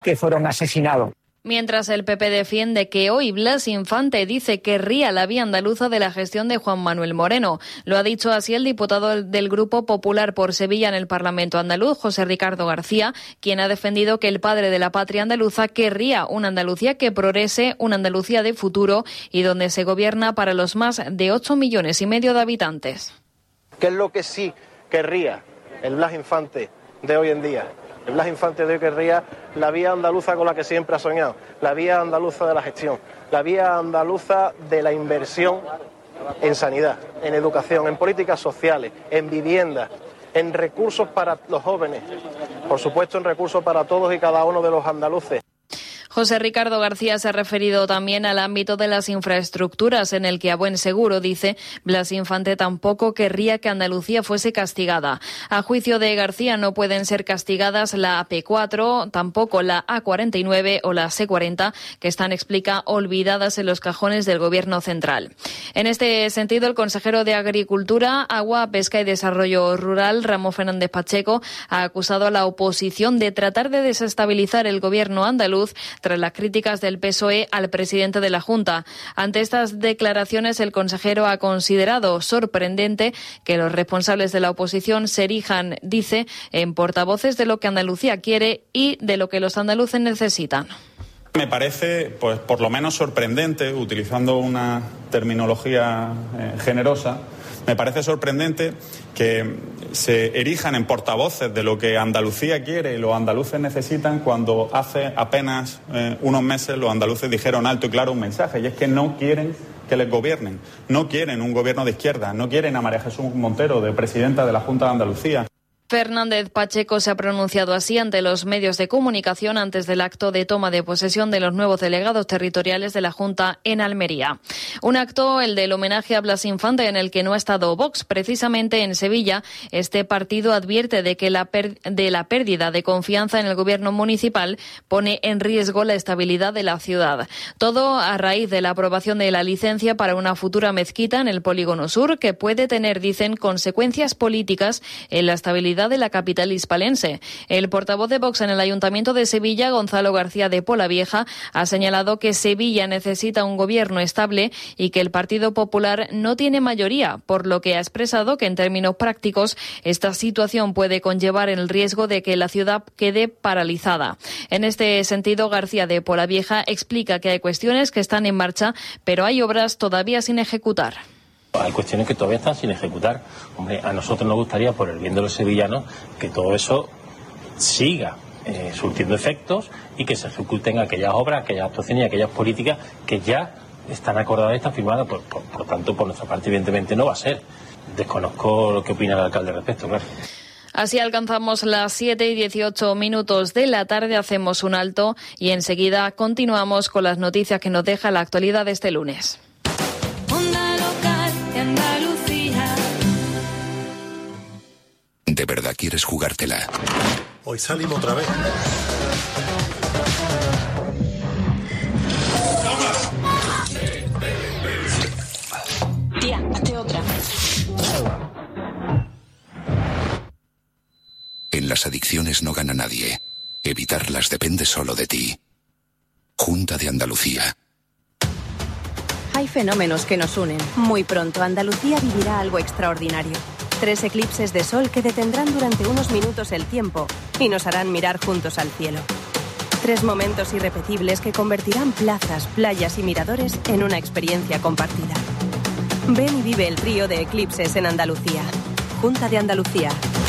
que fueron asesinados. Mientras el PP defiende que hoy Blas Infante dice que ría la vía andaluza de la gestión de Juan Manuel Moreno. Lo ha dicho así el diputado del Grupo Popular por Sevilla en el Parlamento andaluz, José Ricardo García, quien ha defendido que el padre de la patria andaluza querría una Andalucía que progrese, una Andalucía de futuro y donde se gobierna para los más de 8,5 millones de habitantes. ¿Qué es lo que sí querría el Blas Infante de hoy en día? El Blas Infante de hoy querría la vía andaluza con la que siempre ha soñado, la vía andaluza de la gestión, la vía andaluza de la inversión en sanidad, en educación, en políticas sociales, en vivienda, en recursos para los jóvenes, por supuesto en recursos para todos y cada uno de los andaluces. José Ricardo García se ha referido también al ámbito de las infraestructuras, en el que a buen seguro, dice, Blas Infante tampoco querría que Andalucía fuese castigada. A juicio de García no pueden ser castigadas la AP4, tampoco la A49 o la C40, que están, explica, olvidadas en los cajones del Gobierno central. En este sentido, el consejero de Agricultura, Agua, Pesca y Desarrollo Rural, Ramón Fernández Pacheco, ha acusado a la oposición de tratar de desestabilizar el Gobierno andaluz tras las críticas del PSOE al presidente de la Junta. Ante estas declaraciones, el consejero ha considerado sorprendente que los responsables de la oposición se erijan, dice, en portavoces de lo que Andalucía quiere y de lo que los andaluces necesitan. Me parece, pues, por lo menos sorprendente, utilizando una terminología generosa, me parece sorprendente que se erijan en portavoces de lo que Andalucía quiere y los andaluces necesitan, cuando hace apenas unos meses los andaluces dijeron alto y claro un mensaje, y es que no quieren que les gobiernen, no quieren un gobierno de izquierda, no quieren a María Jesús Montero de presidenta de la Junta de Andalucía. Fernández Pacheco se ha pronunciado así ante los medios de comunicación antes del acto de toma de posesión de los nuevos delegados territoriales de la Junta en Almería. Un acto, el del homenaje a Blas Infante, en el que no ha estado Vox. Precisamente en Sevilla, este partido advierte de que la pérdida de confianza en el gobierno municipal pone en riesgo la estabilidad de la ciudad. Todo a raíz de la aprobación de la licencia para una futura mezquita en el Polígono Sur, que puede tener, dicen, consecuencias políticas en la estabilidad de la capital hispalense. El portavoz de Vox en el Ayuntamiento de Sevilla, Gonzalo García de Polavieja, ha señalado que Sevilla necesita un gobierno estable y que el Partido Popular no tiene mayoría, por lo que ha expresado que en términos prácticos esta situación puede conllevar el riesgo de que la ciudad quede paralizada. En este sentido, García de Polavieja explica que hay cuestiones que están en marcha, pero hay obras todavía sin ejecutar. Hay cuestiones que todavía están sin ejecutar. Hombre, a nosotros nos gustaría, por el bien de los sevillanos, que todo eso siga surtiendo efectos y que se ejecuten aquellas obras, aquellas actuaciones y aquellas políticas que ya están acordadas y están firmadas. Por tanto, por nuestra parte, evidentemente, no va a ser. Desconozco lo que opina el alcalde al respecto, claro. Así alcanzamos las 7:18 de la tarde, hacemos un alto y enseguida continuamos con las noticias que nos deja la actualidad de este lunes. ¿De verdad quieres jugártela? Hoy salimos otra vez. Tía, hazte otra. En las adicciones no gana nadie. Evitarlas depende solo de ti. Junta de Andalucía. Hay fenómenos que nos unen. Muy pronto Andalucía vivirá algo extraordinario. 3 eclipses de sol que detendrán durante unos minutos el tiempo y nos harán mirar juntos al cielo. 3 momentos irrepetibles que convertirán plazas, playas y miradores en una experiencia compartida. Ven y vive el trío de eclipses en Andalucía. Junta de Andalucía.